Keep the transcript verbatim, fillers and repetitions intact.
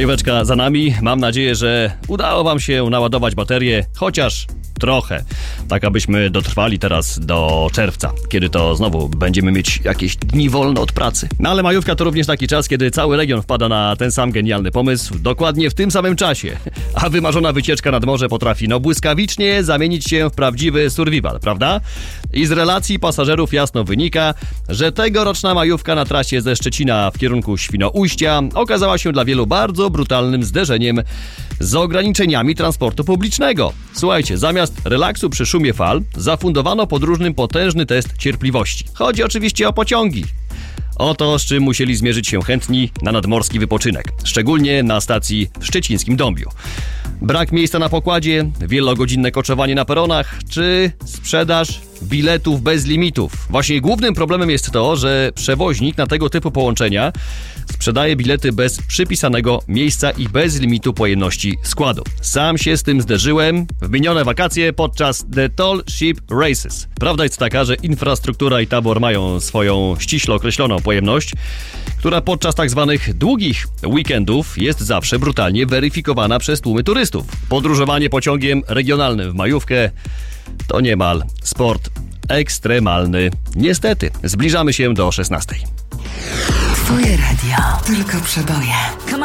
Majóweczka za nami. Mam nadzieję, że udało wam się naładować baterię, chociaż trochę. Tak, abyśmy dotrwali teraz do czerwca, kiedy to znowu będziemy mieć jakieś dni wolne od pracy. No ale majówka to również taki czas, kiedy cały region wpada na ten sam genialny pomysł, dokładnie w tym samym czasie. A wymarzona wycieczka nad morze potrafi no błyskawicznie zamienić się w prawdziwy survival, prawda? I z relacji pasażerów jasno wynika, że tegoroczna majówka na trasie ze Szczecina w kierunku Świnoujścia okazała się dla wielu bardzo brutalnym zderzeniem z ograniczeniami transportu publicznego. Słuchajcie, zamiast relaksu przy szumie fal, zafundowano podróżnym potężny test cierpliwości. Chodzi oczywiście o pociągi. Oto z czym musieli zmierzyć się chętni na nadmorski wypoczynek, szczególnie na stacji w szczecińskim Dąbiu. Brak miejsca na pokładzie, wielogodzinne koczowanie na peronach, czy sprzedaż biletów bez limitów. Właśnie głównym problemem jest to, że przewoźnik na tego typu połączenia sprzedaje bilety bez przypisanego miejsca i bez limitu pojemności składu. Sam się z tym zderzyłem w minione wakacje podczas The Tall Ship Races. Prawda jest taka, że infrastruktura i tabor mają swoją ściśle określoną pojemność, która podczas tak zwanych długich weekendów jest zawsze brutalnie weryfikowana przez tłumy turystów. Podróżowanie pociągiem regionalnym w majówkę to niemal sport ekstremalny. Niestety, zbliżamy się do szesnastej. Twoje radio, tylko przeboje.